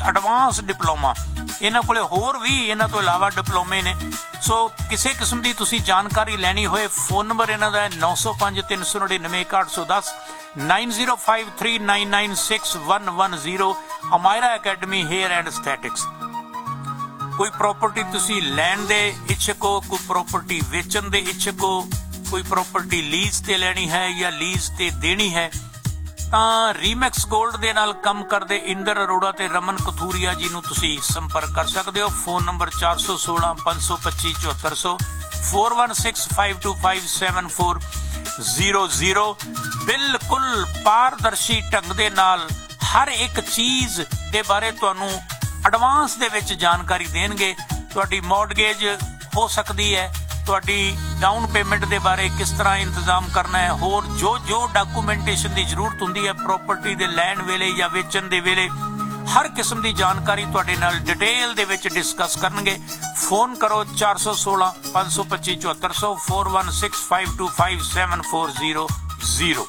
Advance diploma. ਇਹਨਾਂ ਕੋਲੇ ਹੋਰ ਵੀ ਇਹਨਾਂ ਤੋਂ ਇਲਾਵਾ ਡਿਪਲੋਮੇ ਨੇ। ਸੋ ਕਿਸੇ ਕਿਸਮ ਦੀ ਤੁਸੀਂ ਜਾਣਕਾਰੀ ਲੈਣੀ ਹੋਏ, ਫੋਨ ਨੰਬਰ ਇਹਨਾਂ ਦਾ ਹੈ 905 399 6110, 9053996110। Amaira academy hair and ਐਸਥੈਟਿਕਸ। ਕੋਈ ਪ੍ਰੋਪਰਟੀ ਤੁਸੀਂ ਲੈਣ ਦੇ ਇੱਛੁਕ ਹੋ, ਕੋਈ ਪ੍ਰੋਪਰਟੀ ਵੇਚਣ ਦੇ ਇੱਛੁਕ ਹੋ, ਕੋਈ ਪ੍ਰੋਪਰਟੀ ਲੀਜ਼ ਤੇ ਲੈਣੀ ਹੈ ਜਾਂ ਲੀਜ਼ ਤੇ ਦੇਣੀ ਹੈ, ਤਾਂ ਰੀਮੈਕਸ ਗੋਲਡ ਦੇ ਨਾਲ ਕੰਮ ਕਰਦੇ ਇੰਦਰ ਅਰੋੜਾ ਤੇ ਰਮਨ ਕਥੂਰੀਆ ਜੀ ਨੂੰ ਤੁਸੀਂ ਸੰਪਰਕ ਕਰ ਸਕਦੇ ਹੋ। Phone number 416 525 7400, 4165257400। ਬਿਲਕੁਲ ਪਾਰਦਰਸ਼ੀ ਢੰਗ ਦੇ ਨਾਲ ਹਰ ਇੱਕ ਚੀਜ਼ ਦੇ ਬਾਰੇ ਤੁਹਾਨੂੰ ਐਡਵਾਂਸ ਦੇ ਵਿੱਚ ਜਾਣਕਾਰੀ ਦੇਣਗੇ। ਤੁਹਾਡੀ ਮੌਰਗੇਜ ਹੋ ਸਕਦੀ ਹੈ, ਤੁਹਾਡੀ ਡਾਊਨ ਪੇਮੈਂਟ ਦੇ ਬਾਰੇ ਕਿਸ ਤਰ੍ਹਾਂ ਇੰਤਜ਼ਾਮ ਕਰਨਾ ਹੈ, ਹੋਰ ਜੋ ਡਾਕੂਮੈਂਟੇਸ਼ਨ ਦੀ ਜ਼ਰੂਰਤ ਹੁੰਦੀ ਹੈ ਪ੍ਰੋਪਰਟੀ ਦੇ ਲੈਣ ਵੇਲੇ ਜਾਂ ਵੇਚਣ ਦੇ ਵੇਲੇ, ਹਰ ਕਿਸਮ ਦੀ ਜਾਣਕਾਰੀ ਤੁਹਾਡੇ ਨਾਲ ਡਿਟੇਲ ਦੇ ਵਿੱਚ ਡਿਸਕਸ ਕਰਨਗੇ। ਫੋਨ ਕਰੋ 416 525 7400, 4165257400।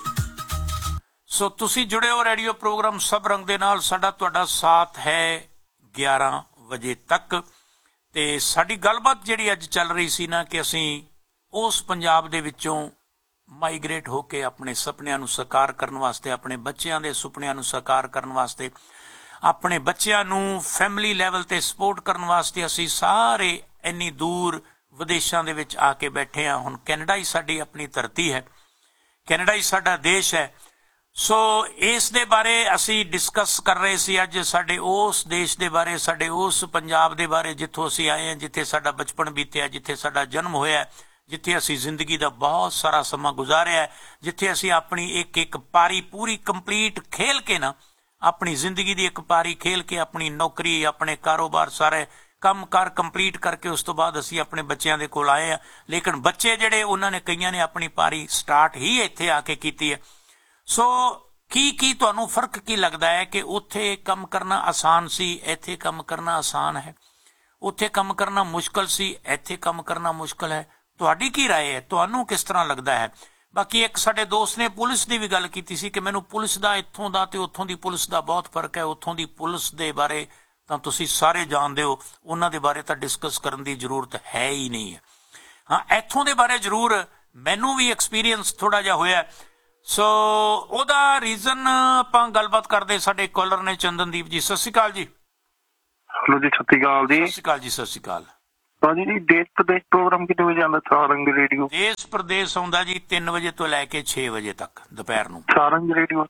ਸੋ ਤੁਸੀਂ ਜੁੜੇ ਹੋ ਰੇਡੀਓ ਪ੍ਰੋਗਰਾਮ ਸਭ ਰੰਗ ਦੇ ਨਾਲ। ਸਾਡਾ ਤੁਹਾਡਾ ਸਾਥ ਹੈ 11 ਵਜੇ ਤੱਕ। ਤੇ ਸਾਡੀ ਗੱਲਬਾਤ ਜਿਹੜੀ ਅੱਜ ਚੱਲ ਰਹੀ ਸੀ ਨਾ, ਕਿ ਅਸੀਂ ਉਸ ਪੰਜਾਬ ਦੇ ਵਿੱਚੋਂ ਮਾਈਗ੍ਰੇਟ ਹੋ ਕੇ ਆਪਣੇ ਸੁਪਨਿਆਂ ਨੂੰ ਸਾਕਾਰ ਕਰਨ ਵਾਸਤੇ, ਆਪਣੇ ਬੱਚਿਆਂ ਦੇ ਸੁਪਨਿਆਂ ਨੂੰ ਸਾਕਾਰ ਕਰਨ ਵਾਸਤੇ, ਆਪਣੇ ਬੱਚਿਆਂ ਨੂੰ ਫੈਮਿਲੀ ਲੈਵਲ ਤੇ ਸਪੋਰਟ ਕਰਨ ਵਾਸਤੇ ਅਸੀਂ ਸਾਰੇ ਇੰਨੀ ਦੂਰ ਵਿਦੇਸ਼ਾਂ ਦੇ ਵਿੱਚ ਆ ਕੇ ਬੈਠੇ ਹਾਂ। ਹੁਣ ਕੈਨੇਡਾ ਹੀ ਸਾਡੀ ਆਪਣੀ ਧਰਤੀ ਹੈ, ਕੈਨੇਡਾ ਹੀ ਸਾਡਾ ਦੇਸ਼ ਹੈ। ਸੋ ਇਸ ਦੇ ਬਾਰੇ ਅਸੀਂ ਡਿਸਕਸ ਕਰ ਰਹੇ ਸੀ ਅੱਜ, ਸਾਡੇ ਉਸ ਦੇਸ਼ ਦੇ ਬਾਰੇ, ਸਾਡੇ ਉਸ ਪੰਜਾਬ ਦੇ ਬਾਰੇ ਜਿੱਥੋਂ ਅਸੀਂ ਆਏ ਹਾਂ, ਜਿੱਥੇ ਸਾਡਾ ਬਚਪਨ ਬੀਤਿਆ, ਜਿੱਥੇ ਸਾਡਾ ਜਨਮ ਹੋਇਆ, ਜਿੱਥੇ ਅਸੀਂ ਜ਼ਿੰਦਗੀ ਦਾ ਬਹੁਤ ਸਾਰਾ ਸਮਾਂ ਗੁਜ਼ਾਰਿਆ, ਜਿੱਥੇ ਅਸੀਂ ਆਪਣੀ ਇੱਕ ਇੱਕ ਪਾਰੀ ਪੂਰੀ ਕੰਪਲੀਟ ਖੇਲ ਕੇ ਨਾ, ਆਪਣੀ ਜ਼ਿੰਦਗੀ ਦੀ ਇੱਕ ਪਾਰੀ ਖੇਲ ਕੇ ਆਪਣੀ ਨੌਕਰੀ, ਆਪਣੇ ਕਾਰੋਬਾਰ, ਸਾਰੇ ਕੰਮ ਕਾਰ ਕੰਪਲੀਟ ਕਰਕੇ ਉਸ ਤੋਂ ਬਾਅਦ ਅਸੀਂ ਆਪਣੇ ਬੱਚਿਆਂ ਦੇ ਕੋਲ ਆਏ ਹਾਂ। ਲੇਕਿਨ ਬੱਚੇ ਜਿਹੜੇ ਉਹਨਾਂ ਨੇ, ਕਈਆਂ ਨੇ ਆਪਣੀ ਪਾਰੀ ਸਟਾਰਟ ਹੀ ਇੱਥੇ ਆ ਕੇ ਕੀਤੀ ਹੈ। ਸੋ ਕੀ ਤੁਹਾਨੂੰ ਫਰਕ ਕੀ ਲੱਗਦਾ ਹੈ ਕਿ ਉੱਥੇ ਕੰਮ ਕਰਨਾ ਆਸਾਨ ਸੀ, ਇੱਥੇ ਕੰਮ ਕਰਨਾ ਆਸਾਨ ਹੈ? ਉੱਥੇ ਕੰਮ ਕਰਨਾ ਮੁਸ਼ਕਲ ਸੀ, ਇੱਥੇ ਕੰਮ ਕਰਨਾ ਮੁਸ਼ਕਲ ਹੈ? ਤੁਹਾਡੀ ਕੀ ਰਾਏ ਹੈ? ਤੁਹਾਨੂੰ ਕਿਸ ਤਰ੍ਹਾਂ ਲੱਗਦਾ ਹੈ? ਬਾਕੀ ਇੱਕ ਸਾਡੇ ਦੋਸਤ ਨੇ ਪੁਲਿਸ ਦੀ ਵੀ ਗੱਲ ਕੀਤੀ ਸੀ ਕਿ ਮੈਨੂੰ ਪੁਲਿਸ ਦਾ ਇੱਥੋਂ ਦਾ ਤੇ ਉੱਥੋਂ ਦੀ ਪੁਲਿਸ ਦਾ ਬਹੁਤ ਫਰਕ ਹੈ। ਉੱਥੋਂ ਦੀ ਪੁਲਿਸ ਦੇ ਬਾਰੇ ਤਾਂ ਤੁਸੀਂ ਸਾਰੇ ਜਾਣਦੇ ਹੋ, ਉਹਨਾਂ ਦੇ ਬਾਰੇ ਤਾਂ ਡਿਸਕਸ ਕਰਨ ਦੀ ਜ਼ਰੂਰਤ ਹੈ ਹੀ ਨਹੀਂ ਹੈ। ਹਾਂ, ਇੱਥੋਂ ਦੇ ਬਾਰੇ ਜ਼ਰੂਰ ਮੈਨੂੰ ਵੀ ਐਕਸਪੀਰੀਅੰਸ ਥੋੜਾ ਜਿਹਾ ਹੋਇਆ। ਸੋ ਉਹਦਾ ਰੀਜ਼ਨ ਆਪਾਂ ਗੱਲਬਾਤ ਕਰਦੇ। ਸਾਡੇ ਕਾਲਰ ਨੇ ਚੰਦਨਦੀਪ ਜੀ। ਸਤਿ ਸ਼੍ਰੀ ਅਕਾਲ ਜੀ। ਹੈਲੋ ਜੀ, ਸਤਿ ਸ਼੍ਰੀ ਅਕਾਲ ਜੀ। ਸਤਿ ਸ਼੍ਰੀ ਅਕਾਲ ਜੀ। ਸਤਿ ਸ਼੍ਰੀ ਅਕਾਲ ਭਾਜੀ ਜੀ। ਦੇਸ਼ ਪ੍ਰਦੇਸ਼ ਪ੍ਰੋਗਰਾਮ ਕਿੰਨੇ ਵਜੇ ਆਉਂਦਾ? ਸਾਰੰਗ ਰੇਡੀਓ। ਦੇਸ਼ ਪ੍ਰਦੇਸ਼ ਆਉਂਦਾ ਜੀ 3 ਵਜੇ ਤੋਂ ਲੈ ਕੇ 6 ਵਜੇ ਤੱਕ ਦੁਪਹਿਰ ਨੂੰ। ਸਾਰੰਗ ਰੇਡੀਓ?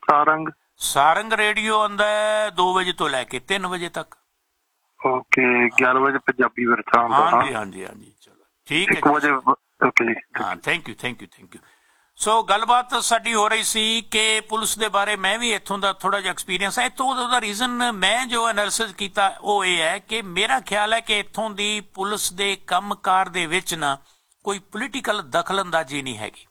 ਸਾਰੰਗ ਰੇਡੀਓ ਆਉਂਦਾ 2 ਵਜੇ ਤੋਂ ਲੈ ਕੇ 3 ਵਜੇ ਤੱਕ। ਓਕੇ, 11 ਵਜੇ ਪੰਜਾਬੀ ਵਿਰਸਾ ਆਉਂਦਾ। ਹਾਂਜੀ ਹਾਂਜੀ ਹਾਂਜੀ, ਚਲੋ ਠੀਕ ਹੈ। 1 ਵਜੇ ਓਕੇ ਜੀ। ਹਾਂ, ਥੈਂਕ ਯੂ। ਸੋ ਗੱਲਬਾਤ ਸਾਡੀ ਹੋ ਰਹੀ ਸੀ ਕਿ ਪੁਲਿਸ ਦੇ ਬਾਰੇ ਮੈਂ ਵੀ ਇੱਥੋਂ ਦਾ ਥੋੜਾ ਜਿਹਾ ਐਕਸਪੀਰੀਅੰਸ ਹੈ। ਇੱਥੋਂ ਦਾ ਰੀਜ਼ਨ ਮੈਂ ਜੋ ਐਨਾਲਿਸਿਸ ਕੀਤਾ ਉਹ ਇਹ ਹੈ ਕਿ ਮੇਰਾ ਖਿਆਲ ਹੈ ਕਿ ਇੱਥੋਂ ਦੀ ਪੁਲਿਸ ਦੇ ਕੰਮਕਾਰ ਦੇ ਵਿੱਚ ਨਾ ਕੋਈ ਪੋਲੀਟੀਕਲ ਦਖਲਅੰਦਾਜ਼ੀ ਨਹੀਂ ਹੈਗੀ।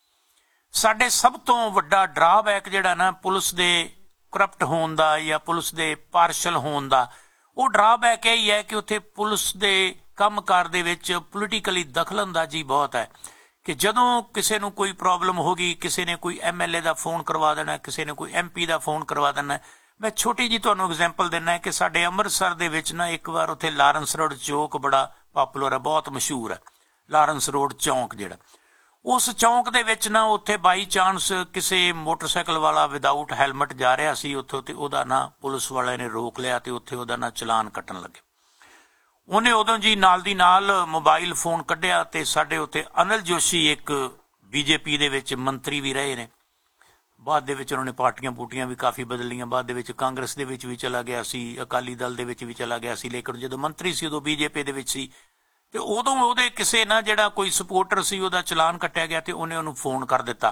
ਸਾਡੇ ਸਭ ਤੋਂ ਵੱਡਾ ਡਰਾਬੈਕ ਜਿਹੜਾ ਨਾ ਪੁਲਿਸ ਦੇ ਕਰਪਟ ਹੋਣ ਦਾ ਜਾਂ ਪੁਲਿਸ ਦੇ ਪਾਰਸ਼ਲ ਹੋਣ ਦਾ, ਉਹ ਡਰਾਬੈਕ ਇਹ ਹੀ ਹੈ ਕਿ ਉੱਥੇ ਪੁਲਿਸ ਦੇ ਕੰਮਕਾਰ ਦੇ ਵਿੱਚ ਪੋਲੀਟੀਕਲੀ ਦਖਲਅੰਦਾਜ਼ੀ ਬਹੁਤ ਹੈ। ਕਿ ਜਦੋਂ ਕਿਸੇ ਨੂੰ ਕੋਈ ਪ੍ਰੋਬਲਮ ਹੋ ਗਈ, ਕਿਸੇ ਨੇ ਕੋਈ MLA ਦਾ ਫੋਨ ਕਰਵਾ ਦੇਣਾ, ਕਿਸੇ ਨੇ ਕੋਈ MP ਦਾ ਫੋਨ ਕਰਵਾ ਦੇਣਾ। ਮੈਂ ਛੋਟੀ ਜੀ ਤੁਹਾਨੂੰ ਐਗਜ਼ਾਮਪਲ ਦਿੰਦਾ ਕਿ ਸਾਡੇ ਅੰਮ੍ਰਿਤਸਰ ਦੇ ਵਿੱਚ ਨਾ ਇੱਕ ਵਾਰ ਉੱਥੇ ਲਾਰੈਂਸ ਰੋਡ ਚੌਕ ਬੜਾ ਪਾਪੂਲਰ ਹੈ, ਬਹੁਤ ਮਸ਼ਹੂਰ ਹੈ ਲਾਰੈਂਸ ਰੋਡ ਚੌਂਕ ਜਿਹੜਾ। ਉਸ ਚੌਂਕ ਦੇ ਵਿੱਚ ਨਾ ਉੱਥੇ ਬਾਈ ਚਾਂਸ ਕਿਸੇ ਮੋਟਰਸਾਈਕਲ ਵਾਲਾ ਵਿਦਆਊਟ ਹੈਲਮਟ ਜਾ ਰਿਹਾ ਸੀ ਉੱਥੋਂ, ਤੇ ਉਹਦਾ ਨਾ ਪੁਲਿਸ ਵਾਲਿਆਂ ਨੇ ਰੋਕ ਲਿਆ ਤੇ ਉੱਥੇ ਉਹਦਾ ਨਾ ਚਲਾਨ ਕੱਟਣ ਲੱਗੇ। ਉਹਨੇ ਉਦੋਂ ਜੀ ਨਾਲ ਦੀ ਨਾਲ ਮੋਬਾਈਲ ਫੋਨ ਕੱਢਿਆ ਤੇ ਸਾਡੇ ਉੱਤੇ ਅਨਿਲ ਜੋਸ਼ੀ ਇੱਕ BJP ਦੇ ਵਿੱਚ ਮੰਤਰੀ ਵੀ ਰਹੇ ਨੇ, ਬਾਅਦ ਦੇ ਵਿੱਚ ਉਹਨਾਂ ਨੇ ਪਾਰਟੀਆਂ ਪੂਟੀਆਂ ਵੀ ਕਾਫੀ ਬਦਲੀਆਂ, ਬਾਅਦ ਦੇ ਵਿੱਚ ਕਾਂਗਰਸ ਦੇ ਵਿੱਚ ਵੀ ਚਲਾ ਗਿਆ ਸੀ, ਅਕਾਲੀ ਦਲ ਦੇ ਵਿੱਚ ਵੀ ਚਲਾ ਗਿਆ ਸੀ, ਲੇਕਿਨ ਜਦੋਂ ਮੰਤਰੀ ਸੀ ਉਦੋਂ BJP ਦੇ ਵਿੱਚ ਸੀ। ਤੇ ਉਦੋਂ ਉਹਦੇ ਕਿਸੇ ਨਾ ਜਿਹੜਾ ਕੋਈ ਸਪੋਰਟਰ ਸੀ ਉਹਦਾ ਚਲਾਨ ਕੱਟਿਆ ਗਿਆ ਤੇ ਉਹਨੇ ਉਹਨੂੰ ਫੋਨ ਕਰ ਦਿੱਤਾ।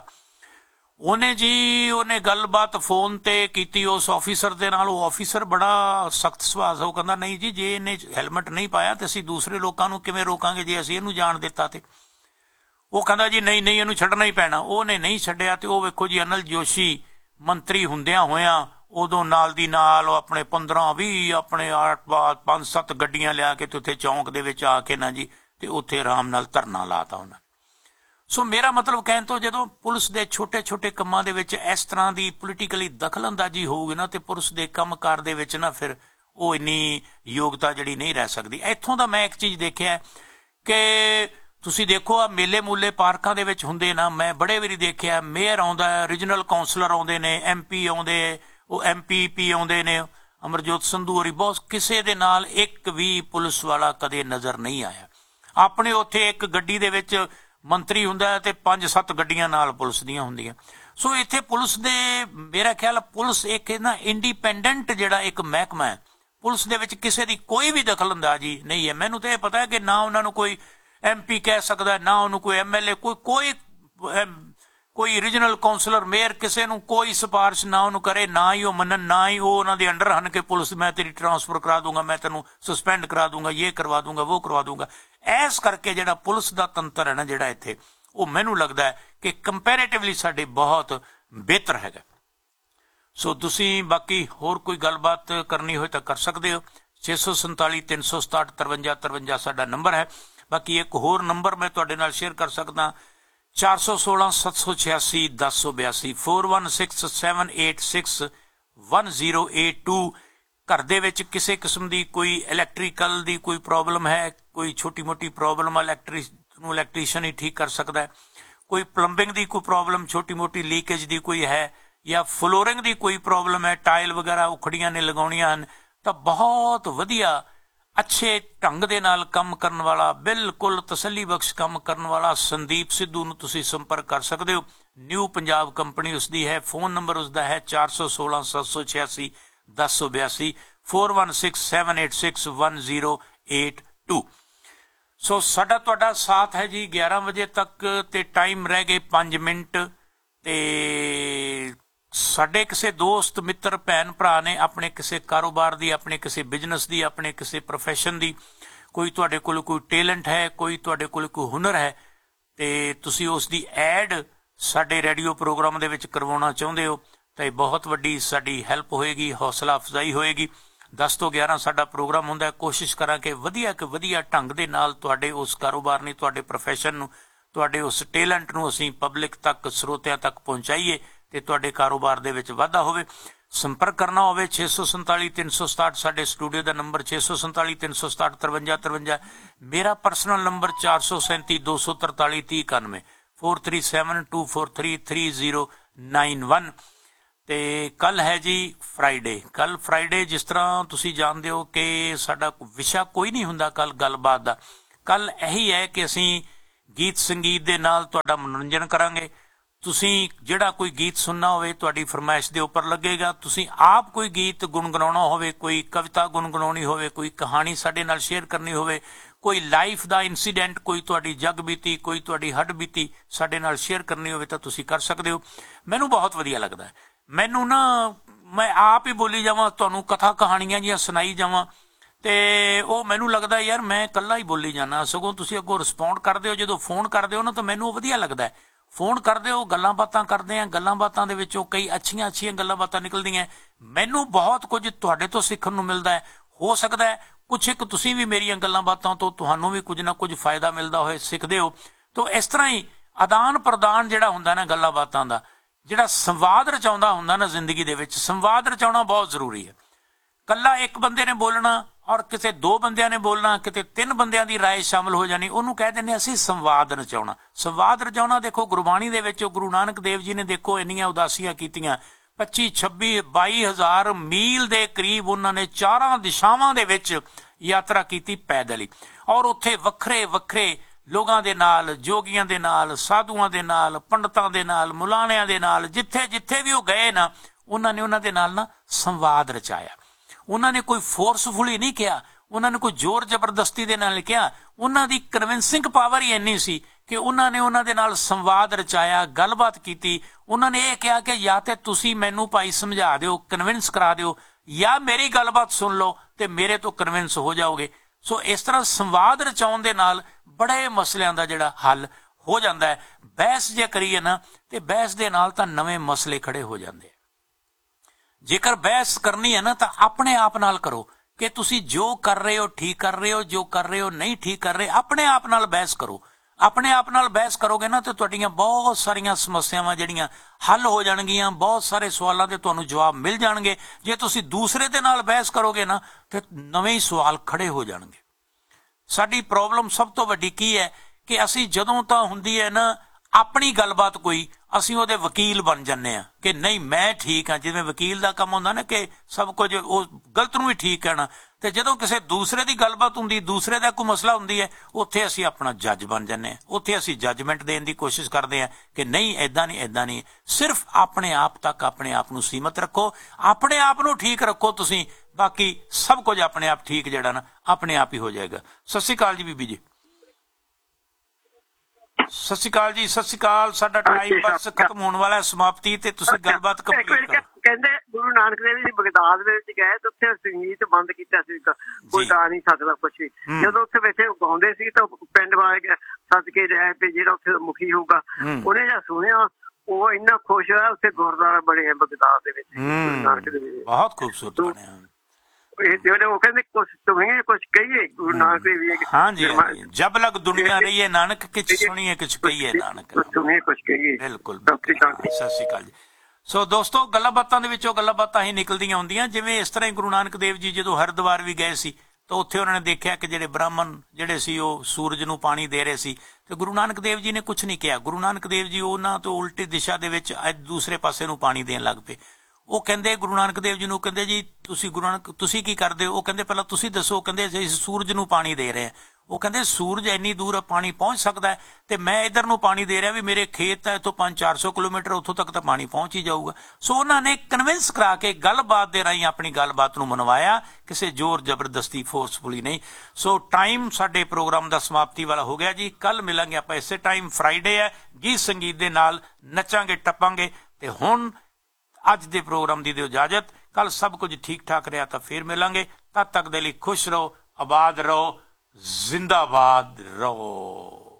ਉਹਨੇ ਗੱਲਬਾਤ ਫੋਨ ਤੇ ਕੀਤੀ ਉਸ ਆਫੀਸਰ ਦੇ ਨਾਲ। ਉਹ ਆਫੀਸਰ ਬੜਾ ਸਖਤ ਸੁਭਾਅ ਦਾ, ਉਹ ਕਹਿੰਦਾ ਨਹੀਂ ਜੀ, ਜੇ ਇਹਨੇ ਹੈਲਮਟ ਨਹੀਂ ਪਾਇਆ ਤੇ ਅਸੀਂ ਦੂਸਰੇ ਲੋਕਾਂ ਨੂੰ ਕਿਵੇਂ ਰੋਕਾਂਗੇ ਜੇ ਅਸੀਂ ਇਹਨੂੰ ਜਾਣ ਦਿੱਤਾ ਤੇ। ਉਹ ਕਹਿੰਦਾ ਜੀ ਨਹੀਂ ਨਹੀਂ, ਇਹਨੂੰ ਛੱਡਣਾ ਹੀ ਪੈਣਾ। ਉਹਨੇ ਨਹੀਂ ਛੱਡਿਆ ਤੇ ਉਹ ਵੇਖੋ ਜੀ ਅਨਿਲ ਜੋਸ਼ੀ ਮੰਤਰੀ ਹੁੰਦਿਆਂ ਹੋਇਆਂ ਉਦੋਂ ਨਾਲ ਦੀ ਨਾਲ ਉਹ ਆਪਣੇ 15-20 ਆਪਣੇ 5-7 ਗੱਡੀਆਂ ਲਿਆ ਕੇ ਤੇ ਉੱਥੇ ਚੌਂਕ ਦੇ ਵਿੱਚ ਆ ਕੇ ਨਾ ਜੀ ਤੇ ਉੱਥੇ ਆਰਾਮ ਨਾਲ ਧਰਨਾ ਲਾਤਾ ਉਹਨਾਂ। ਸੋ ਮੇਰਾ ਮਤਲਬ ਕਹਿਣ ਤੋਂ, ਜਦੋਂ ਪੁਲਿਸ ਦੇ ਛੋਟੇ ਛੋਟੇ ਕੰਮਾਂ ਦੇ ਵਿੱਚ ਇਸ ਤਰ੍ਹਾਂ ਦੀ ਪੋਲੀਟੀਕਲੀ ਦਖਲਅੰਦਾਜ਼ੀ ਹੋਊਗੀ ਨਾ ਤੇ ਪੁਲਿਸ ਦੇ ਕੰਮਕਾਰ ਦੇ ਵਿੱਚ ਨਾ ਫਿਰ ਉਹ ਇੰਨੀ ਯੋਗਤਾ ਜਿਹੜੀ ਨਹੀਂ ਰਹਿ ਸਕਦੀ। ਇੱਥੋਂ ਦਾ ਮੈਂ ਇੱਕ ਚੀਜ਼ ਦੇਖਿਆ ਕਿ ਤੁਸੀਂ ਦੇਖੋ ਆ ਮੇਲੇ ਮੂਲੇ ਪਾਰਕਾਂ ਦੇ ਵਿੱਚ ਹੁੰਦੇ ਨਾ, ਮੈਂ ਬੜੇ ਵਾਰੀ ਦੇਖਿਆ ਮੇਅਰ ਆਉਂਦਾ, ਰੀਜਨਲ ਕਾਉਂਸਲਰ ਆਉਂਦੇ ਨੇ, MP ਆਉਂਦੇ, ਉਹ MPP ਆਉਂਦੇ ਨੇ, ਅਮਰਜੋਤ ਸੰਧੂ ਹੋਰੀ, ਬਹੁਤ ਕਿਸੇ ਦੇ ਨਾਲ ਇੱਕ ਵੀ ਪੁਲਿਸ ਵਾਲਾ ਕਦੇ ਨਜ਼ਰ ਨਹੀਂ ਆਇਆ। ਆਪਣੇ ਉੱਥੇ ਇੱਕ ਗੱਡੀ ਦੇ ਵਿੱਚ ਮੰਤਰੀ ਹੁੰਦਾ ਤੇ 5-7 ਗੱਡੀਆਂ ਨਾਲ ਪੁਲਿਸ ਦੀਆਂ ਹੁੰਦੀਆਂ। ਸੋ ਇੱਥੇ ਪੁਲਿਸ ਦੇ ਮੇਰਾ ਖਿਆਲ ਪੁਲਿਸ ਇੱਕ ਨਾ ਇੰਡੀਪੈਂਡੈਂਟ ਜਿਹੜਾ ਇੱਕ ਮਹਿਕਮਾ ਹੈ, ਪੁਲਿਸ ਦੇ ਵਿੱਚ ਕਿਸੇ ਦੀ ਕੋਈ ਵੀ ਦਖਲ ਅੰਦਾਜ਼ੀ ਨਹੀਂ ਹੈ। ਮੈਨੂੰ ਤਾਂ ਇਹ ਪਤਾ ਹੈ ਕਿ ਨਾ ਉਹਨਾਂ ਨੂੰ ਕੋਈ MP ਕਹਿ ਸਕਦਾ, ਨਾ ਉਹਨੂੰ ਕੋਈ MLA, ਕੋਈ ਰੀਜਨਲ ਕਾਉਂਸਲਰ, ਮੇਅਰ ਕਿਸੇ ਨੂੰ ਕੋਈ ਸਿਫਾਰਿਸ਼ ਨਾ ਉਹਨੂੰ ਕਰੇ, ਨਾ ਹੀ ਉਹ ਮੰਨਣ, ਨਾ ਹੀ ਉਹ ਉਹਨਾਂ ਦੇ ਅੰਡਰ ਹਨ ਕਿ ਪੁਲਿਸ ਮੈਂ ਤੇਰੀ ਟਰਾਂਸਫਰ ਕਰਾ ਦੂੰਗਾ, ਮੈਂ ਤੈਨੂੰ ਸਸਪੈਂਡ ਕਰਾ ਦੂੰਗਾ, ਇਹ ਕਰਵਾ ਦੂੰਗਾ, ਉਹ ਕਰਵਾ ਦੂੰਗਾ। ਇਸ ਕਰਕੇ ਜਿਹੜਾ ਪੁਲਿਸ ਦਾ ਤੰਤਰ ਹੈ ਨਾ ਜਿਹੜਾ ਇੱਥੇ, ਉਹ ਮੈਨੂੰ ਲੱਗਦਾ ਹੈ ਕਿ ਕੰਪੈਰੇਟਿਵਲੀ ਸਾਡੇ ਬਹੁਤ ਬਿਹਤਰ ਹੈਗਾ। ਸੋ ਤੁਸੀਂ ਬਾਕੀ ਹੋਰ ਕੋਈ ਗੱਲਬਾਤ ਕਰਨੀ ਹੋਏ ਤਾਂ ਕਰ ਸਕਦੇ ਹੋ। 647 367 53 53 ਸਾਡਾ ਨੰਬਰ ਹੈ। ਬਾਕੀ ਇੱਕ ਹੋਰ ਨੰਬਰ ਮੈਂ ਤੁਹਾਡੇ ਨਾਲ ਸ਼ੇਅਰ ਕਰ ਸਕਦਾ, 416 786 1082 4167861082। ਘਰ ਦੇ ਵਿੱਚ ਕਿਸੇ ਕਿਸਮ ਦੀ ਕੋਈ ਇਲੈਕਟ੍ਰੀਕਲ ਦੀ ਕੋਈ ਪ੍ਰੋਬਲਮ ਹੈ, ਕੋਈ ਛੋਟੀ ਮੋਟੀ ਪ੍ਰੋਬਲਮ ਇਲੈਕਟ੍ਰੀਸ਼ੀਅਨ ਹੀ ਠੀਕ ਕਰ ਸਕਦਾ ਹੈ। ਕੋਈ ਪਲੰਬਿੰਗ ਦੀ ਕੋਈ ਪ੍ਰੋਬਲਮ, ਛੋਟੀ ਮੋਟੀ ਲੀਕੇਜ ਦੀ ਕੋਈ ਹੈ, ਜਾਂ ਫਲੋਰਿੰਗ ਦੀ ਕੋਈ ਪ੍ਰੋਬਲਮ ਹੈ, ਟਾਇਲ ਵਗੈਰਾ ਉਖੜੀਆਂ ਨੇ ਲਗਾਉਣੀਆਂ ਹਨ, ਤਾਂ ਬਹੁਤ ਵਧੀਆ ਅੱਛੇ ਢੰਗ ਦੇ ਨਾਲ ਕੰਮ ਕਰਨ ਵਾਲਾ, ਬਿਲਕੁਲ ਤਸੱਲੀ ਬਖਸ਼ ਕੰਮ ਕਰਨ ਵਾਲਾ ਸੰਦੀਪ ਸਿੱਧੂ ਨੂੰ ਤੁਸੀਂ ਸੰਪਰਕ ਕਰ ਸਕਦੇ ਹੋ। ਨਿਊ ਪੰਜਾਬ ਕੰਪਨੀ ਉਸਦੀ ਹੈ। ਫੋਨ ਨੰਬਰ ਉਸਦਾ ਹੈ 416 786 1082 4167861082। ਸੋ ਸਾਡਾ ਤੁਹਾਡਾ ਸਾਥ ਹੈ ਜੀ 11 ਵਜੇ ਤੱਕ, ਤੇ ਟਾਈਮ ਰਹਿ ਗਏ 5 ਮਿੰਟ। ਤੇ ਸਾਡੇ ਕਿਸੇ ਦੋਸਤ ਮਿੱਤਰ ਭੈਣ ਭਰਾ ਨੇ ਆਪਣੇ ਕਿਸੇ ਕਾਰੋਬਾਰ ਦੀ, ਆਪਣੇ ਕਿਸੇ ਬਿਜ਼ਨਸ ਦੀ, ਆਪਣੇ ਕਿਸੇ ਪ੍ਰੋਫੈਸ਼ਨ ਦੀ, ਕੋਈ ਤੁਹਾਡੇ ਕੋਲ ਕੋਈ ਟੈਲੈਂਟ ਹੈ, ਕੋਈ ਤੁਹਾਡੇ ਕੋਲ ਕੋਈ ਹੁਨਰ ਹੈ, ਤੇ ਤੁਸੀਂ ਉਸ ਦੀ ਐਡ ਸਾਡੇ ਰੇਡੀਓ ਪ੍ਰੋਗਰਾਮ ਦੇ ਵਿੱਚ ਕਰਵਾਉਣਾ ਚਾਹੁੰਦੇ ਹੋ, ਤਾਂ ਇਹ ਬਹੁਤ ਵੱਡੀ ਸਾਡੀ ਹੈਲਪ ਹੋਏਗੀ, ਹੌਸਲਾ ਅਫਜ਼ਾਈ ਹੋਏਗੀ। 10 ਤੋਂ 11 ਸਾਡਾ ਪ੍ਰੋਗਰਾਮ ਹੁੰਦਾ। ਕੋਸ਼ਿਸ਼ ਕਰਾਂਗੇ ਵਧੀਆ ਢੰਗ ਦੇ ਨਾਲ ਤੁਹਾਡੇ ਉਸ ਕਾਰੋਬਾਰ ਨੂੰ, ਤੁਹਾਡੇ ਪ੍ਰੋਫੈਸ਼ਨ ਨੂੰ, ਤੁਹਾਡੇ ਉਸ ਟੈਲੈਂਟ ਨੂੰ ਅਸੀਂ ਪਬਲਿਕ ਤੱਕ, ਸਰੋਤਿਆਂ ਤੱਕ ਪਹੁੰਚਾਈਏ ਤੇ ਤੁਹਾਡੇ ਕਾਰੋਬਾਰ ਦੇ ਵਿੱਚ ਵਾਧਾ ਹੋਵੇ। ਸੰਪਰਕ ਕਰਨਾ ਹੋਵੇ 647 367 ਸਾਡੇ ਸਟੂਡੀਓ ਦਾ ਨੰਬਰ 647 367 53 53। ਮੇਰਾ ਪਰਸਨਲ ਨੰਬਰ 437 243 3091 4372433091। ਤੇ ਕੱਲ ਹੈ ਜੀ ਫਰਾਈਡੇ। ਕੱਲ ਫਰਾਈਡੇ, ਜਿਸ ਤਰ੍ਹਾਂ ਤੁਸੀਂ ਜਾਣਦੇ ਹੋ ਕਿ ਸਾਡਾ ਵਿਸ਼ਾ ਕੋਈ ਨਹੀਂ ਹੁੰਦਾ ਕੱਲ ਗੱਲਬਾਤ ਦਾ। ਕੱਲ ਇਹੀ ਹੈ ਕਿ ਅਸੀਂ ਗੀਤ ਸੰਗੀਤ ਦੇ ਨਾਲ ਤੁਹਾਡਾ ਮਨੋਰੰਜਨ ਕਰਾਂਗੇ। ਤੁਸੀਂ ਜਿਹੜਾ ਕੋਈ ਗੀਤ ਸੁਣਨਾ ਹੋਵੇ ਤੁਹਾਡੀ ਫਰਮਾਇਸ਼ ਦੇ ਉੱਪਰ ਲੱਗੇਗਾ। ਤੁਸੀਂ ਆਪ ਕੋਈ ਗੀਤ ਗੁਣਗੁਣਾਉਣਾ ਹੋਵੇ, ਕੋਈ ਕਵਿਤਾ ਗੁਣਗੁਣਾਉਣੀ ਹੋਵੇ, ਕੋਈ ਕਹਾਣੀ ਸਾਡੇ ਨਾਲ ਸ਼ੇਅਰ ਕਰਨੀ ਹੋਵੇ, ਕੋਈ ਲਾਈਫ ਦਾ ਇਨਸੀਡੈਂਟ, ਕੋਈ ਤੁਹਾਡੀ ਜਗ ਬੀਤੀ, ਕੋਈ ਤੁਹਾਡੀ ਹੱਡ ਬੀਤੀ ਸਾਡੇ ਨਾਲ ਸ਼ੇਅਰ ਕਰਨੀ ਹੋਵੇ ਤਾਂ ਤੁਸੀਂ ਕਰ ਸਕਦੇ ਹੋ। ਮੈਨੂੰ ਬਹੁਤ ਵਧੀਆ ਲੱਗਦਾ ਹੈ। ਮੈਨੂੰ ਨਾ, ਮੈਂ ਆਪ ਹੀ ਬੋਲੀ ਜਾਵਾਂ, ਤੁਹਾਨੂੰ ਕਥਾ ਕਹਾਣੀਆਂ ਜਿਹੀਆਂ ਸੁਣਾਈ ਜਾਵਾਂ, ਤੇ ਉਹ ਮੈਨੂੰ ਲੱਗਦਾ ਯਾਰ ਮੈਂ ਇਕੱਲਾ ਹੀ ਬੋਲੀ ਜਾਣਾ। ਸਗੋਂ ਤੁਸੀਂ ਅੱਗੋਂ ਰਿਸਪੌਂਡ ਕਰਦੇ ਹੋ, ਜਦੋਂ ਫੋਨ ਕਰਦੇ ਹੋ ਨਾ, ਤਾਂ ਮੈਨੂੰ ਉਹ ਵਧੀਆ ਲੱਗਦਾ ਹੈ। ਫੋਨ ਕਰਦੇ ਹੋ, ਗੱਲਾਂ ਬਾਤਾਂ ਕਰਦੇ ਆ, ਗੱਲਾਂ ਬਾਤਾਂ ਦੇ ਵਿੱਚੋਂ ਕਈ ਅੱਛੀਆਂ ਗੱਲਾਂ ਬਾਤਾਂ ਨਿਕਲਦੀਆਂ। ਮੈਨੂੰ ਬਹੁਤ ਕੁਝ ਤੁਹਾਡੇ ਤੋਂ ਸਿੱਖਣ ਨੂੰ ਮਿਲਦਾ ਹੈ। ਹੋ ਸਕਦਾ ਹੈ ਕੁਛ ਇੱਕ ਤੁਸੀਂ ਵੀ ਮੇਰੀਆਂ ਗੱਲਾਂ ਬਾਤਾਂ ਤੋਂ ਤੁਹਾਨੂੰ ਵੀ ਕੁਝ ਨਾ ਕੁਝ ਫਾਇਦਾ ਮਿਲਦਾ ਹੋਏ, ਸਿੱਖਦੇ ਹੋ। ਤਾਂ ਇਸ ਤਰ੍ਹਾਂ ਹੀ ਆਦਾਨ ਪ੍ਰਦਾਨ ਜਿਹੜਾ ਹੁੰਦਾ ਨਾ ਗੱਲਾਂ ਬਾਤਾਂ ਦਾ, ਜਿਹੜਾ ਸੰਵਾਦ ਰਚਾਉਂਦਾ ਹੁੰਦਾ ਨਾ ਜ਼ਿੰਦਗੀ ਦੇ ਵਿੱਚ, ਸੰਵਾਦ ਰਚਾਉਣਾ ਬਹੁਤ ਜ਼ਰੂਰੀ ਹੈ। ਕੱਲਾ ਇੱਕ ਬੰਦੇ ਨੇ ਬੋਲਣਾ ਔਰ ਕਿਤੇ 2 ਬੰਦਿਆਂ ਨੇ ਬੋਲਣਾ, ਕਿਤੇ 3 ਬੰਦਿਆਂ ਦੀ ਰਾਏ ਸ਼ਾਮਲ ਹੋ ਜਾਣੀ, ਉਹਨੂੰ ਕਹਿ ਦਿੰਦੇ ਅਸੀਂ ਸੰਵਾਦ ਰਚਾਉਣਾ। ਸੰਵਾਦ ਰਚਾਉਣਾ, ਦੇਖੋ ਗੁਰਬਾਣੀ ਦੇ ਵਿੱਚ ਗੁਰੂ ਨਾਨਕ ਦੇਵ ਜੀ ਨੇ ਦੇਖੋ ਇੰਨੀਆਂ ਉਦਾਸੀਆਂ ਕੀਤੀਆਂ, 25, 26, 22,000 ਮੀਲ ਦੇ ਕਰੀਬ ਉਹਨਾਂ ਨੇ 4 ਦਿਸ਼ਾਵਾਂ ਦੇ ਵਿੱਚ ਯਾਤਰਾ ਕੀਤੀ ਪੈਦਲ ਹੀ, ਔਰ ਉੱਥੇ ਵੱਖਰੇ ਵੱਖਰੇ ਲੋਕਾਂ ਦੇ ਨਾਲ, ਜੋਗੀਆਂ ਦੇ ਨਾਲ, ਸਾਧੂਆਂ ਦੇ ਨਾਲ, ਪੰਡਤਾਂ ਦੇ ਨਾਲ, ਮੁਲਾਣਿਆਂ ਦੇ ਨਾਲ, ਜਿੱਥੇ ਜਿੱਥੇ ਵੀ ਉਹ ਗਏ ਨਾ, ਉਹਨਾਂ ਨੇ ਉਹਨਾਂ ਦੇ ਨਾਲ ਨਾ ਸੰਵਾਦ ਰਚਾਇਆ। ਉਹਨਾਂ ਨੇ ਕੋਈ ਫੋਰਸਫੁਲੀ ਨਹੀਂ ਕਿਹਾ, ਉਹਨਾਂ ਨੇ ਕੋਈ ਜ਼ੋਰ ਜ਼ਬਰਦਸਤੀ ਦੇ ਨਾਲ ਕਿਹਾ। ਉਹਨਾਂ ਦੀ ਕਨਵਿੰਸਿੰਗ ਪਾਵਰ ਹੀ ਇੰਨੀ ਸੀ ਕਿ ਉਹਨਾਂ ਨੇ ਉਹਨਾਂ ਦੇ ਨਾਲ ਸੰਵਾਦ ਰਚਾਇਆ, ਗੱਲਬਾਤ ਕੀਤੀ। ਉਹਨਾਂ ਨੇ ਇਹ ਕਿਹਾ ਕਿ ਜਾਂ ਤੇ ਤੁਸੀਂ ਮੈਨੂੰ ਭਾਈ ਸਮਝਾ ਦਿਓ, ਕਨਵਿੰਸ ਕਰਾ ਦਿਓ, ਜਾਂ ਮੇਰੀ ਗੱਲਬਾਤ ਸੁਣ ਲਓ ਤੇ ਮੇਰੇ ਤੋਂ ਕਨਵਿੰਸ ਹੋ ਜਾਓਗੇ। ਸੋ ਇਸ ਤਰ੍ਹਾਂ ਸੰਵਾਦ ਰਚਾਉਣ ਦੇ ਨਾਲ ਬੜੇ ਮਸਲਿਆਂ ਦਾ ਜਿਹੜਾ ਹੱਲ ਹੋ ਜਾਂਦਾ ਹੈ। ਬਹਿਸ ਜੇ ਕਰੀਏ ਨਾ, ਤੇ ਬਹਿਸ ਦੇ ਨਾਲ ਤਾਂ ਨਵੇਂ ਮਸਲੇ ਖੜੇ ਹੋ ਜਾਂਦੇ ਆ। ਜੇਕਰ ਬਹਿਸ ਕਰਨੀ ਹੈ ਨਾ, ਤਾਂ ਆਪਣੇ ਆਪ ਨਾਲ ਕਰੋ ਕਿ ਤੁਸੀਂ ਜੋ ਕਰ ਰਹੇ ਹੋ ਠੀਕ ਕਰ ਰਹੇ ਹੋ, ਜੋ ਕਰ ਰਹੇ ਹੋ ਨਹੀਂ ਠੀਕ ਕਰ ਰਹੇ। ਆਪਣੇ ਆਪ ਨਾਲ ਬਹਿਸ ਕਰੋ, ਆਪਣੇ ਆਪ ਨਾਲ ਬਹਿਸ ਕਰੋਗੇ ਨਾ ਤੇ ਤੁਹਾਡੀਆਂ ਬਹੁਤ ਸਾਰੀਆਂ ਸਮੱਸਿਆਵਾਂ ਜਿਹੜੀਆਂ ਹੱਲ ਹੋ ਜਾਣਗੀਆਂ, ਬਹੁਤ ਸਾਰੇ ਸਵਾਲਾਂ ਦੇ ਤੁਹਾਨੂੰ ਜਵਾਬ ਮਿਲ ਜਾਣਗੇ। ਜੇ ਤੁਸੀਂ ਦੂਸਰੇ ਦੇ ਨਾਲ ਬਹਿਸ ਕਰੋਗੇ ਨਾ ਤੇ ਨਵੇਂ ਹੀ ਸਵਾਲ ਖੜੇ ਹੋ ਜਾਣਗੇ। ਸਾਡੀ ਪ੍ਰੋਬਲਮ ਸਭ ਤੋਂ ਵੱਡੀ ਕੀ ਹੈ ਕਿ ਅਸੀਂ ਜਦੋਂ ਤਾਂ ਹੁੰਦੀ ਹੈ ਨਾ ਆਪਣੀ ਗੱਲਬਾਤ ਕੋਈ, ਅਸੀਂ ਉਹਦੇ ਵਕੀਲ ਬਣ ਜਾਂਦੇ ਆ ਕਿ ਨਹੀਂ ਮੈਂ ਠੀਕ ਹਾਂ। ਜਿਵੇਂ ਵਕੀਲ ਦਾ ਕੰਮ ਹੁੰਦਾ ਨਾ ਕਿ ਸਭ ਕੁਝ ਉਹ ਗਲਤ ਨੂੰ ਵੀ ਠੀਕ ਕਹਿਣਾ, ਤੇ ਜਦੋਂ ਕਿਸੇ ਦੂਸਰੇ ਦੀ ਗੱਲਬਾਤ ਹੁੰਦੀ, ਦੂਸਰੇ ਦਾ ਕੋਈ ਮਸਲਾ ਹੁੰਦੀ ਹੈ, ਉੱਥੇ ਅਸੀਂ ਆਪਣਾ ਜੱਜ ਬਣ ਜਾਂਦੇ ਹਾਂ। ਉੱਥੇ ਅਸੀਂ ਜੱਜਮੈਂਟ ਦੇਣ ਦੀ ਕੋਸ਼ਿਸ਼ ਕਰਦੇ ਹਾਂ ਕਿ ਨਹੀਂ ਏਦਾਂ ਨਹੀਂ, ਏਦਾਂ ਨਹੀਂ। ਸਿਰਫ ਆਪਣੇ ਆਪ ਤੱਕ ਆਪਣੇ ਆਪ ਨੂੰ ਸੀਮਤ ਰੱਖੋ, ਆਪਣੇ ਆਪ ਨੂੰ ਠੀਕ ਰੱਖੋ ਤੁਸੀਂ, ਬਾਕੀ ਸਭ ਕੁਝ ਆਪਣੇ ਆਪ ਠੀਕ ਜਿਹੜਾ ਨਾ ਆਪਣੇ ਆਪ ਹੀ ਹੋ ਜਾਏਗਾ। ਸਤਿ ਸ਼੍ਰੀ ਅਕਾਲ ਜੀ ਬੀਬੀ ਜੀ। ਸਤਿ ਸ਼੍ਰੀ ਅਕਾਲ ਜੀ। ਸਤਿ ਸ਼੍ਰੀ ਅਕਾਲ। ਸਾਡਾ ਟਾਈਮ ਬਸ ਖਤਮ ਹੋਣ ਵਾਲਾ, ਸਮਾਪਤੀ ਤੇ ਤੁਸੀਂ ਗੱਲਬਾਤ ਕੰਪਲੀਟ ਕਰੋ। ਕਹਿੰਦੇ ਗੁਰੂ ਨਾਨਕ ਦੇਵ ਜੀ ਬਗਦਾਦ ਦੇ ਵਿੱਚ ਗਏ ਤੇ ਉੱਥੇ ਸੰਗੀਤ ਬੰਦ ਕੀਤਾ ਸੀ, ਕੋਈ ਗਾ ਨਹੀਂ ਸਕਦਾ ਕੁਛ ਵੀ। ਜਦੋਂ ਉੱਥੇ ਬੈਠੇ ਗਾਉਂਦੇ ਸੀ ਤਾਂ ਪਿੰਡ ਵਾਲੇ ਸੱਦ ਕੇ ਰਹਿ ਤੇ ਜਿਹੜਾ ਉੱਥੇ ਮੁਖੀ ਹੋਊਗਾ ਉਹਨੇ ਜਾਂ ਸੁਣਿਆ, ਉਹ ਇੰਨਾ ਖੁਸ਼ ਹੋਇਆ। ਉੱਥੇ ਗੁਰਦੁਆਰਾ ਬਣੇ ਬਗਦਾਦ ਦੇ ਵਿੱਚ ਗੁਰੂ ਨਾਨਕ ਦੇਵ ਜੀ, ਬਹੁਤ ਖੂਬਸੂਰਤ ਬਣਿਆ। ਉਹ ਕਹਿੰਦੇ ਕੁਛ तुम्हें कुछ कहिए गुरु नानक देव जी। हाँ जी, जब लग दुनिया रही है नानक किछ सुनिए कुछ कहिए नानक, तुम्हें कुछ कहिए। बिल्कुल। सत श्री अकाल जी। ਸੋ ਦੋਸਤੋ, ਗੱਲਾਂ ਬਾਤਾਂ ਦੇ ਵਿੱਚੋਂ ਗੱਲਾਂ ਬਾਤਾਂ ਹੀ ਨਿਕਲਦੀਆਂ ਹੁੰਦੀਆਂ। ਜਿਵੇਂ ਇਸ ਤਰ੍ਹਾਂ ਹੀ ਗੁਰੂ ਨਾਨਕ ਦੇਵ ਜੀ ਜਦੋਂ ਹਰਿਦੁਆਰ ਵੀ ਗਏ ਸੀ ਤਾਂ ਉੱਥੇ ਉਹਨਾਂ ਨੇ ਦੇਖਿਆ ਕਿ ਜਿਹੜੇ ਬ੍ਰਾਹਮਣ ਜਿਹੜੇ ਸੀ ਉਹ ਸੂਰਜ ਨੂੰ ਪਾਣੀ ਦੇ ਰਹੇ ਸੀ, ਤੇ ਗੁਰੂ ਨਾਨਕ ਦੇਵ ਜੀ ਨੇ ਕੁਝ ਨਹੀਂ ਕਿਹਾ। ਗੁਰੂ ਨਾਨਕ ਦੇਵ ਜੀ ਉਹਨਾਂ ਤੋਂ ਉਲਟੀ ਦਿਸ਼ਾ ਦੇ ਵਿੱਚ ਦੂਸਰੇ ਪਾਸੇ ਨੂੰ ਪਾਣੀ ਦੇਣ ਲੱਗ ਪਏ। ਉਹ ਕਹਿੰਦੇ ਗੁਰੂ ਨਾਨਕ ਦੇਵ ਜੀ ਨੂੰ, ਕਹਿੰਦੇ ਜੀ ਤੁਸੀਂ ਗੁਰੂ ਨਾਨਕ ਤੁਸੀਂ ਕੀ ਕਰਦੇ ਹੋ? ਉਹ ਕਹਿੰਦੇ ਪਹਿਲਾਂ ਤੁਸੀਂ ਦੱਸੋ। ਕਹਿੰਦੇ ਅਸੀਂ ਸੂਰਜ ਨੂੰ ਪਾਣੀ ਦੇ ਰਹੇ ਹਾਂ। ਉਹ ਕਹਿੰਦੇ ਸੂਰਜ ਇੰਨੀ ਦੂਰ ਪਾਣੀ ਪਹੁੰਚ ਸਕਦਾ ਹੈ ਤੇ ਮੈਂ ਇੱਧਰ ਨੂੰ ਪਾਣੀ ਦੇ ਰਿਹਾ ਵੀ ਮੇਰੇ ਖੇਤ ਹੈ ਇੱਥੋਂ 500-400 ਕਿਲੋਮੀਟਰ, ਉੱਥੋਂ ਤੱਕ ਤਾਂ ਪਾਣੀ ਪਹੁੰਚ ਹੀ ਜਾਊਗਾ। ਸੋ ਉਹਨਾਂ ਨੇ ਕਨਵਿੰਸ ਕਰਾ ਕੇ ਗੱਲਬਾਤ ਦੇ ਰਾਹੀਂ ਆਪਣੀ ਗੱਲਬਾਤ ਨੂੰ ਮਨਵਾਇਆ, ਕਿਸੇ ਜ਼ੋਰ ਜ਼ਬਰਦਸਤੀ ਫੋਰਸਫੁਲੀ ਨਹੀਂ। ਸੋ ਟਾਈਮ ਸਾਡੇ ਪ੍ਰੋਗਰਾਮ ਦਾ ਸਮਾਪਤੀ ਵਾਲਾ ਹੋ ਗਿਆ ਜੀ। ਕੱਲ ਮਿਲਾਂਗੇ ਆਪਾਂ ਇਸੇ ਟਾਈਮ, ਫਰਾਈਡੇ ਹੈ, ਗੀਤ ਸੰਗੀਤ ਦੇ ਨਾਲ ਨੱਚਾਂਗੇ ਟੱਪਾਂਗੇ। ਤੇ ਹੁਣ ਅੱਜ ਦੇ ਪ੍ਰੋਗਰਾਮ ਦੀ ਦਿਓ ਇਜਾਜ਼ਤ। ਕੱਲ ਸਭ ਕੁਝ ਠੀਕ ਠਾਕ ਰਿਹਾ ਤਾਂ ਫਿਰ ਮਿਲਾਂਗੇ। ਤਦ ਤੱਕ ਦੇ ਲਈ ਖੁਸ਼ ਰਹੋ, ਆਬਾਦ ਰਹੋ, ਜ਼ਿੰਦਾਬਾਦ ਰਹੋ।